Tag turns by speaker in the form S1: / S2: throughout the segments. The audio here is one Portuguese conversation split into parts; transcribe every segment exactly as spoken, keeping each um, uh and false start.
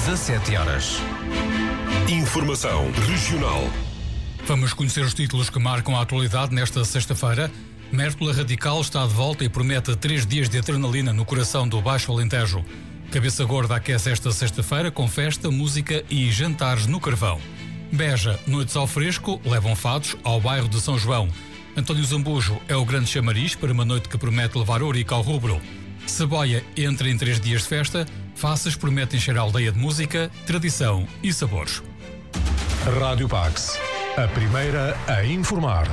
S1: dezassete horas. Informação regional.
S2: Vamos conhecer os títulos que marcam a atualidade nesta sexta-feira. Mértola Radical está de volta e promete três dias de adrenalina no coração do Baixo Alentejo. Cabeça Gorda aquece esta sexta-feira com festa, música e jantares no Carvão. Beja, noites ao fresco, levam fados ao bairro de São João. António Zambujo é o grande chamariz para uma noite que promete levar Ourique ao rubro. Saboia entra em três dias de festa. Faças promete encher a aldeia de música, tradição e sabores.
S3: Rádio Pax, a primeira a informar.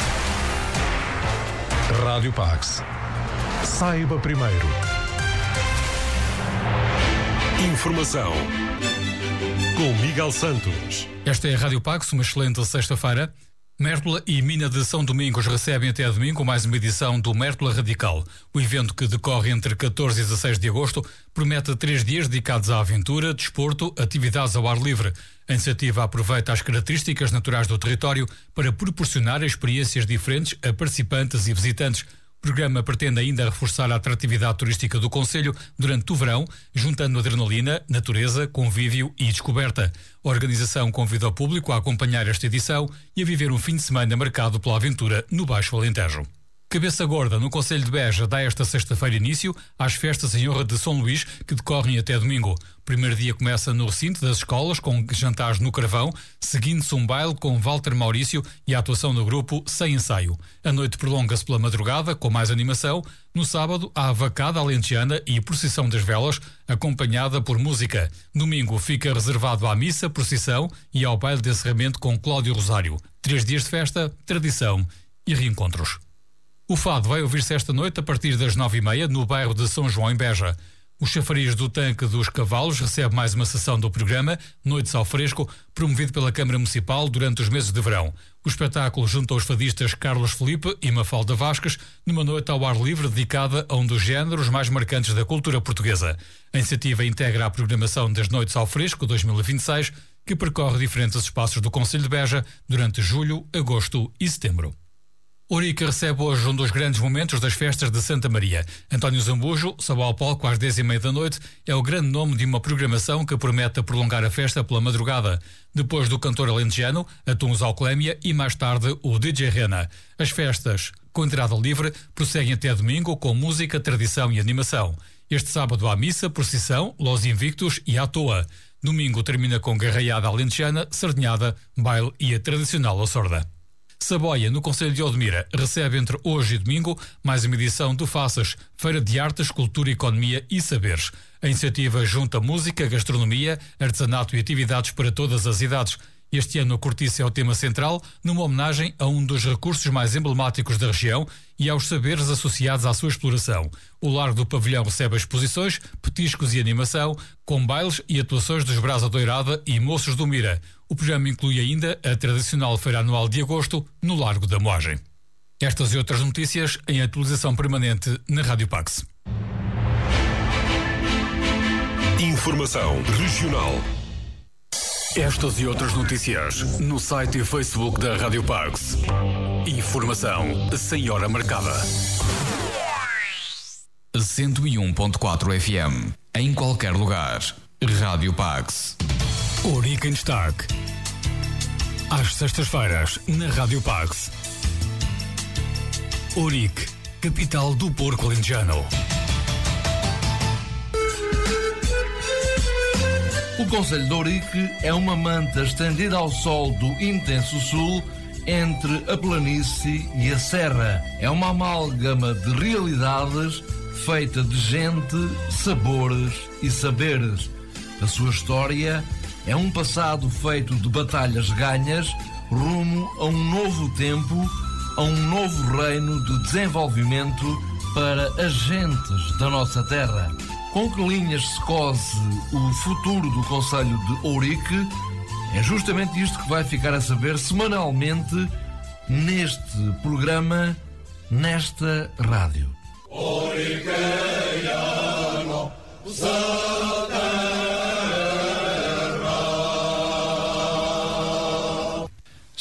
S3: Rádio Pax. Saiba primeiro.
S1: Informação com Miguel Santos.
S2: Esta é a Rádio Pax, uma excelente sexta-feira. Mértola e Mina de São Domingos recebem até domingo mais uma edição do Mértola Radical. O evento, que decorre entre catorze e dezasseis de agosto, promete três dias dedicados à aventura, desporto, atividades ao ar livre. A iniciativa aproveita as características naturais do território para proporcionar experiências diferentes a participantes e visitantes. O programa pretende ainda reforçar a atratividade turística do concelho durante o verão, juntando adrenalina, natureza, convívio e descoberta. A organização convida o público a acompanhar esta edição e a viver um fim de semana marcado pela aventura no Baixo Alentejo. Cabeça Gorda, no concelho de Beja, dá esta sexta-feira início às festas em honra de São Luís, que decorrem até domingo. O primeiro dia começa no recinto das escolas, com jantares no Carvão, seguindo-se um baile com Walter Maurício e a atuação do grupo Sem Ensaio. A noite prolonga-se pela madrugada, com mais animação. No sábado, há a vacada alentejana e procissão das velas, acompanhada por música. Domingo fica reservado à missa, procissão e ao baile de encerramento com Cláudio Rosário. Três dias de festa, tradição e reencontros. O fado vai ouvir-se esta noite a partir das nove e meia no bairro de São João, em Beja. O chafariz do Tanque dos Cavalos recebe mais uma sessão do programa Noites ao Fresco, promovido pela Câmara Municipal durante os meses de verão. O espetáculo junta os fadistas Carlos Felipe e Mafalda Vasques numa noite ao ar livre dedicada a um dos géneros mais marcantes da cultura portuguesa. A iniciativa integra a programação das Noites ao Fresco dois mil e vinte e seis, que percorre diferentes espaços do concelho de Beja durante julho, agosto e setembro. Ourique recebe hoje um dos grandes momentos das festas de Santa Maria. António Zambujo, sobe ao palco às dez e meia da noite, é o grande nome de uma programação que promete prolongar a festa pela madrugada. Depois do cantor alentejano, atuam os Alclémia e mais tarde o D J Rena. As festas, com entrada livre, prosseguem até domingo com música, tradição e animação. Este sábado há missa, procissão, Los Invictus e à toa. Domingo termina com garraiada alentejana, sardinhada, baile e a tradicional Ossorda. Saboia, no concelho de Odmira, recebe entre hoje e domingo mais uma edição do Faças, Feira de Artes, Cultura, Economia e Saberes. A iniciativa junta música, gastronomia, artesanato e atividades para todas as idades. Este ano a cortiça é o tema central, numa homenagem a um dos recursos mais emblemáticos da região e aos saberes associados à sua exploração. O Largo do Pavilhão recebe exposições, petiscos e animação, com bailes e atuações dos Brasa Doirada e Moços do Mira. O programa inclui ainda a tradicional Feira Anual de Agosto no Largo da Moagem. Estas e outras notícias em atualização permanente na Rádio Pax.
S1: Informação regional.
S2: Estas e outras notícias no site e Facebook da Rádio Pax. Informação sem hora marcada. cento e um ponto quatro F M. Em qualquer lugar. Rádio Pax. Ourique em destaque. Às sextas-feiras, na Rádio Pax. Ourique, capital do porco alentejano.
S4: O concelho de Ourique é uma manta estendida ao sol do intenso sul, entre a planície e a serra. É uma amálgama de realidades feita de gente, sabores e saberes. A sua história é um passado feito de batalhas ganhas rumo a um novo tempo, a um novo reino de desenvolvimento para as gentes da nossa terra. Com que linhas se cose o futuro do concelho de Ourique? É justamente isto que vai ficar a saber semanalmente neste programa, nesta rádio.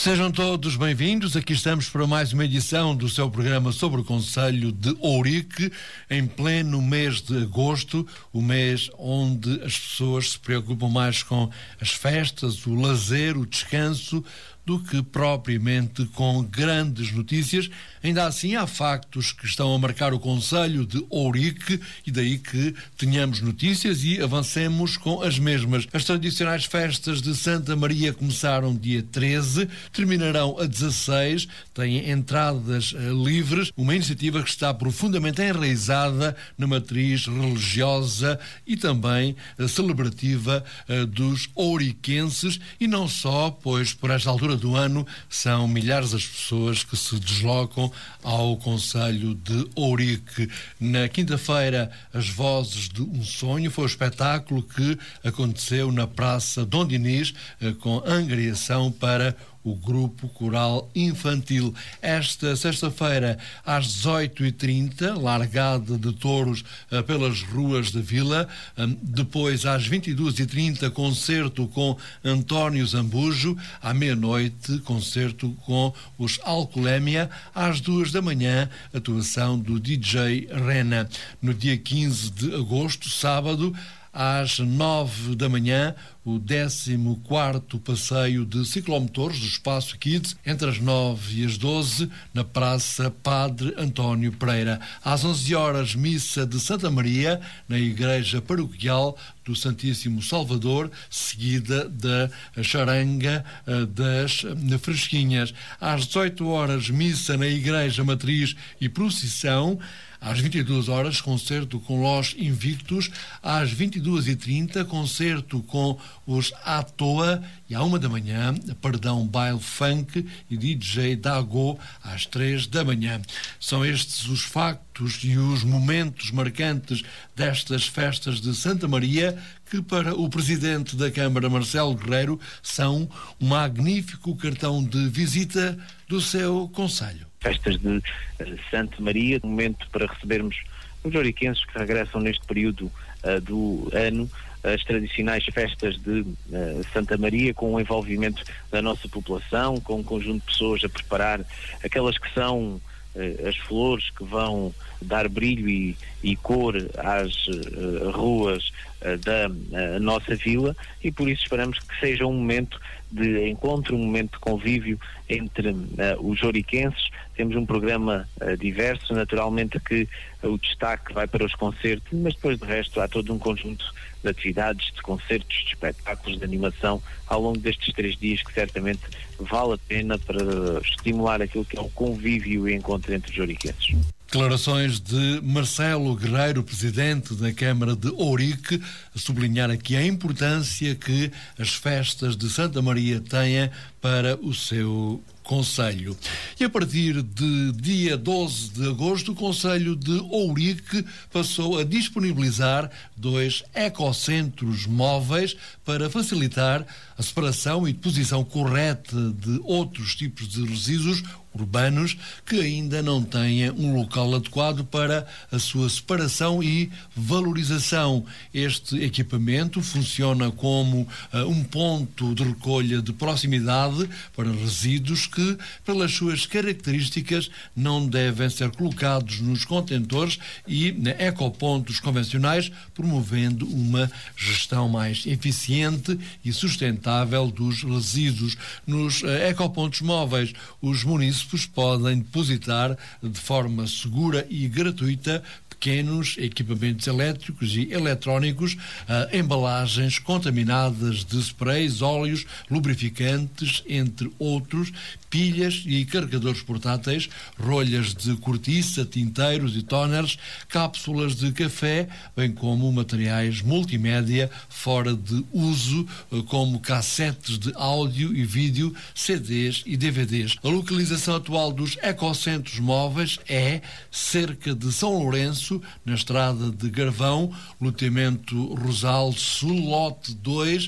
S5: Sejam todos bem-vindos, aqui estamos para mais uma edição do seu programa sobre o Concelho de Ourique, em pleno mês de agosto, o mês onde as pessoas se preocupam mais com as festas, o lazer, o descanso, do que propriamente com grandes notícias. Ainda assim, há factos que estão a marcar o Concelho de Ourique e daí que tenhamos notícias e avancemos com as mesmas. As tradicionais festas de Santa Maria começaram dia treze, terminarão a dezasseis, têm entradas uh, livres, uma iniciativa que está profundamente enraizada na matriz religiosa e também uh, celebrativa uh, dos ouriquenses, e não só, pois por esta altura do ano são milhares as pessoas que se deslocam ao Concelho de Ourique. Na quinta-feira, As Vozes de um Sonho foi o espetáculo que aconteceu na Praça Dom Dinis, com angariação para o Grupo Coral Infantil. Esta sexta-feira, às dezoito e trinta, largada de touros uh, pelas ruas da Vila. Um, depois, às vinte e duas e trinta, concerto com António Zambujo. À meia-noite, concerto com os Alcoolémia. Às duas da manhã, atuação do D J Rena. No dia quinze de agosto, sábado, às nove da manhã, o décimo quarto passeio de ciclomotores do Espaço Kids, entre as nove e as doze, na Praça Padre António Pereira. Às onze horas, missa de Santa Maria, na Igreja Paroquial do Santíssimo Salvador, seguida da charanga das Fresquinhas. Às dezoito horas, missa na Igreja Matriz e procissão. Às vinte e duas horas, concerto com Los Invictus. Às vinte e duas e trinta, concerto com os À Toa. E à uma da manhã, Perdão Baile Funk e D J Dago às três da manhã. São estes os factos e os momentos marcantes destas festas de Santa Maria, que para o Presidente da Câmara, Marcelo Guerreiro, são um magnífico cartão de visita do seu concelho.
S6: Festas de uh, Santa Maria, um momento para recebermos os ouriquenses que regressam neste período uh, do ano, as tradicionais festas de uh, Santa Maria, com o envolvimento da nossa população, com um conjunto de pessoas a preparar aquelas que são uh, as flores que vão dar brilho e, e cor às uh, ruas uh, da uh, nossa vila, e por isso esperamos que seja um momento de encontro, um momento de convívio entre uh, os ouriquenses. Temos um programa uh, diverso, naturalmente que uh, o destaque vai para os concertos, mas depois de resto há todo um conjunto de atividades, de concertos, de espetáculos, de animação ao longo destes três dias que certamente vale a pena para estimular aquilo que é o convívio e encontro entre os ouriquenses.
S5: Declarações de Marcelo Guerreiro, Presidente da Câmara de Ourique, a sublinhar aqui a importância que as festas de Santa Maria têm para o seu concelho. E a partir de dia doze de agosto, o Concelho de Ourique passou a disponibilizar dois ecocentros móveis para facilitar a separação e deposição correta de outros tipos de resíduos urbanos que ainda não têm um local adequado para a sua separação e valorização. Este equipamento funciona como uh, um ponto de recolha de proximidade para resíduos que, pelas suas características, não devem ser colocados nos contentores e né, ecopontos convencionais, promovendo uma gestão mais eficiente e sustentável dos resíduos. Nos uh, ecopontos móveis, os municípios podem depositar de forma segura e gratuita pequenos equipamentos elétricos e eletrónicos, uh, embalagens contaminadas de sprays, óleos, lubrificantes, entre outros, pilhas e carregadores portáteis, rolhas de cortiça, tinteiros e toners, cápsulas de café, bem como materiais multimédia fora de uso, como cassetes de áudio e vídeo, C Ds e D V Ds. A localização atual dos ecocentros móveis é cerca de São Lourenço, na estrada de Garvão, loteamento Rosal Sul, lote dois.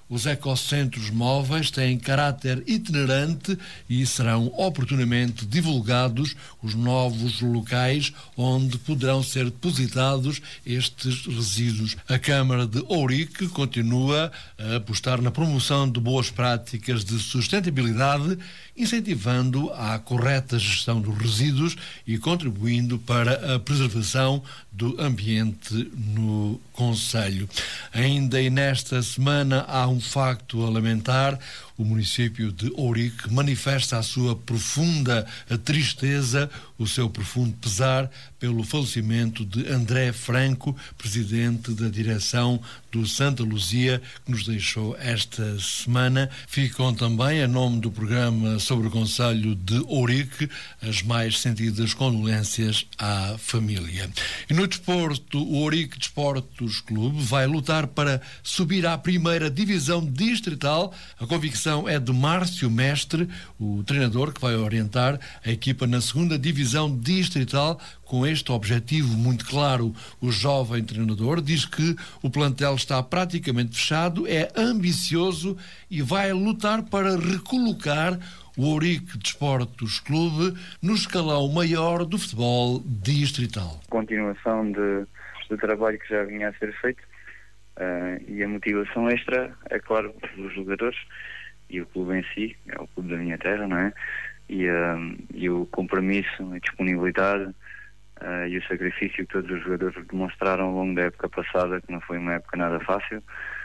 S5: Os ecocentros móveis têm caráter itinerante e serão oportunamente divulgados os novos locais onde poderão ser depositados estes resíduos. A Câmara de Ourique continua a apostar na promoção de boas práticas de sustentabilidade, incentivando a correta gestão dos resíduos e contribuindo para a preservação do ambiente no concelho. Ainda e nesta semana há um facto a lamentar. O município de Ourique manifesta a sua profunda tristeza, o seu profundo pesar pelo falecimento de André Franco, presidente da direção do Santa Luzia, que nos deixou esta semana. Ficam também, a nome do programa sobre o concelho de Ourique, as mais sentidas condolências à família. E no desporto, o Ourique Desportos Clube vai lutar para subir à primeira divisão distrital. A convicção é de Márcio Mestre, o treinador que vai orientar a equipa na segunda divisão distrital. Com este objetivo muito claro, o jovem treinador diz que o plantel está praticamente fechado, é ambicioso e vai lutar para recolocar o Ourique Desportos Clube no escalão maior do futebol distrital.
S7: Continuação de, do trabalho que já vinha a ser feito, uh, e a motivação extra, é claro, dos jogadores e o clube em si, é o clube da minha terra, não é? E, uh, e o compromisso, a disponibilidade uh, e o sacrifício que todos os jogadores demonstraram ao longo da época passada, que não foi uma época nada fácil,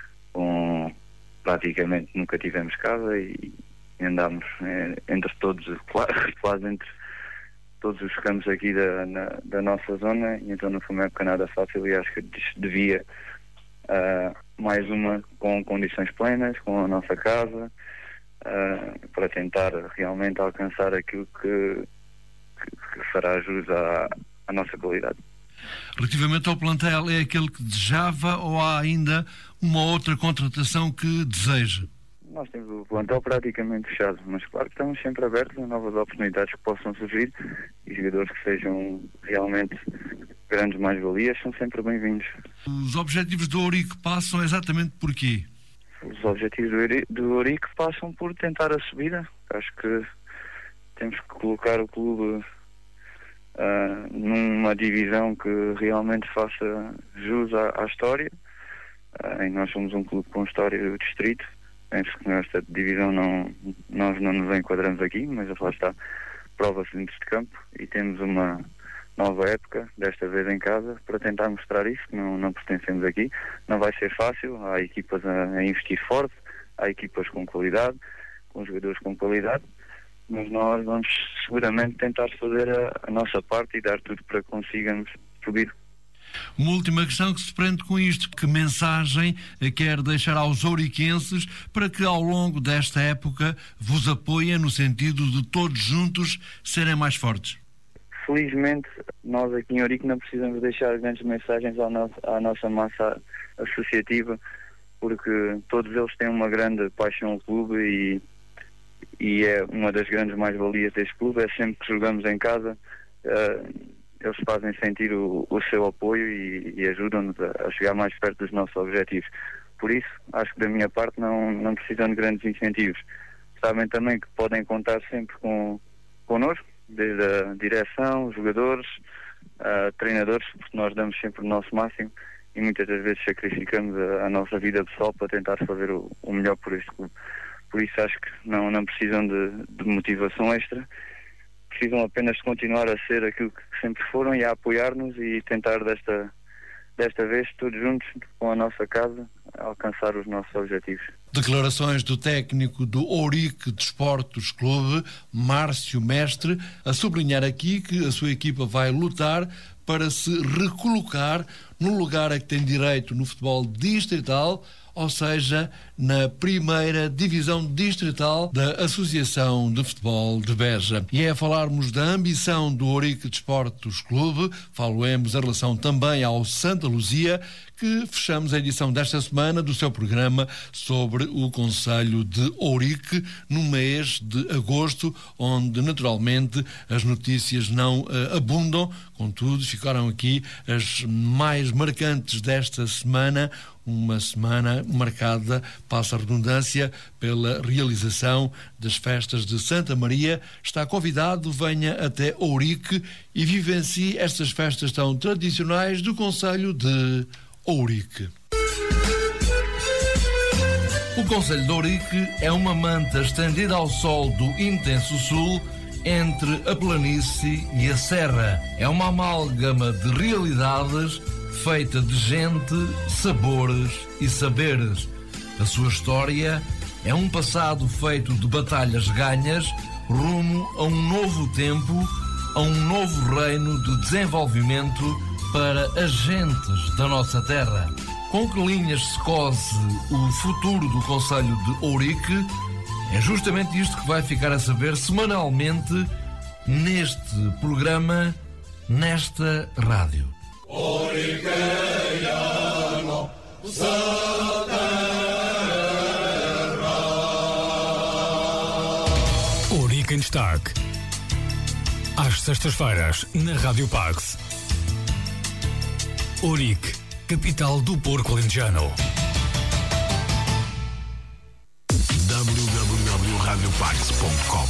S7: com praticamente nunca tivemos casa e andámos eh, entre todos, quase, quase entre todos os campos aqui da, na, da nossa zona, e então não foi uma época nada fácil, e acho que devia uh, mais uma com condições plenas, com a nossa casa, uh, para tentar realmente alcançar aquilo que, que, que fará jus à, à nossa qualidade.
S5: Relativamente ao plantel, é aquele que desejava ou há ainda uma outra contratação que deseja?
S7: Nós temos o plantel praticamente fechado, mas claro que estamos sempre abertos a novas oportunidades que possam surgir, e jogadores que sejam realmente grandes mais-valias são sempre bem-vindos.
S5: Os objetivos do Ourique passam exatamente por quê?
S7: Os objetivos do Ourique passam por tentar a subida. Acho que temos que colocar o clube uh, numa divisão que realmente faça jus à, à história. Uh, e nós somos um clube com história do distrito. Penso que nesta divisão não, nós não nos enquadramos aqui, mas lá está, prova-se dentro de campo, e temos uma nova época, desta vez em casa, para tentar mostrar isso, que não, não pertencemos aqui. Não vai ser fácil, há equipas a, a investir forte, há equipas com qualidade, com jogadores com qualidade, mas nós vamos seguramente tentar fazer a, a nossa parte e dar tudo para que consigamos subir.
S5: Uma última questão que se prende com isto: que mensagem quer deixar aos ouriquenses para que ao longo desta época vos apoiem no sentido de todos juntos serem mais fortes?
S7: Felizmente, nós aqui em Ourique não precisamos deixar grandes mensagens à nossa, à nossa massa associativa, porque todos eles têm uma grande paixão ao clube, e, e é uma das grandes mais-valias deste clube. É sempre que jogamos em casa, uh, eles fazem sentir o, o seu apoio e, e ajudam-nos a, a chegar mais perto dos nossos objetivos. Por isso, acho que da minha parte não, não precisam de grandes incentivos. Sabem também que podem contar sempre com, connosco, desde a direção, os jogadores, uh, treinadores, porque nós damos sempre o nosso máximo e muitas das vezes sacrificamos a, a nossa vida pessoal para tentar fazer o, o melhor por este clube. Por isso acho que não, não precisam de, de motivação extra. Precisam apenas de continuar a ser aquilo que sempre foram e a apoiar-nos, e tentar desta, desta vez, todos juntos, com a nossa casa, alcançar os nossos objetivos.
S5: Declarações do técnico do Ourique Desportos Clube, Márcio Mestre, a sublinhar aqui que a sua equipa vai lutar para se recolocar no lugar a que tem direito no futebol distrital, ou seja, na primeira divisão distrital da Associação de Futebol de Beja. E é a falarmos da ambição do Ourique Desportos Clube, faloemos em relação também ao Santa Luzia, que fechamos a edição desta semana do seu programa sobre o concelho de Ourique, no mês de agosto, onde naturalmente as notícias não uh, abundam, contudo ficaram aqui as mais notícias marcantes desta semana, uma semana marcada, passa a redundância, pela realização das festas de Santa Maria. Está convidado, venha até Ourique e vivencie estas festas tão tradicionais do concelho de Ourique.
S4: O concelho de Ourique é uma manta estendida ao sol do intenso sul, entre a planície e a serra. É uma amálgama de realidades feita de gente, sabores e saberes. A sua história é um passado feito de batalhas ganhas rumo a um novo tempo, a um novo reino de desenvolvimento para as gentes da nossa terra. Com que linhas se cose o futuro do concelho de Ourique? É justamente isto que vai ficar a saber semanalmente neste programa, nesta rádio.
S2: Ourique em Destaque. Às sextas-feiras, na Rádio Pax. Ourique, capital do porco alentejano.
S8: w w w ponto rádio pax ponto com